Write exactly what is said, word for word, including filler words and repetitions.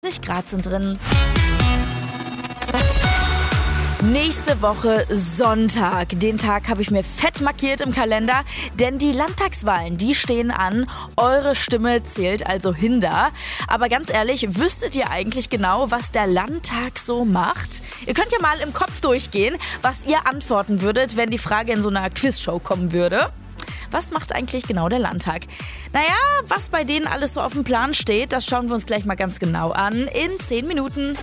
zwanzig Grad sind drin. Nächste Woche Sonntag. Den Tag habe ich mir fett markiert im Kalender, denn die Landtagswahlen, die stehen an. Eure Stimme zählt also hinter. Aber ganz ehrlich, wüsstet ihr eigentlich genau, was der Landtag so macht? Ihr könnt ja mal im Kopf durchgehen, was ihr antworten würdet, wenn die Frage in so einer Quizshow kommen würde. Was macht eigentlich genau der Landtag? Naja, was bei denen alles so auf dem Plan steht, das schauen wir uns gleich mal ganz genau an in zehn Minuten.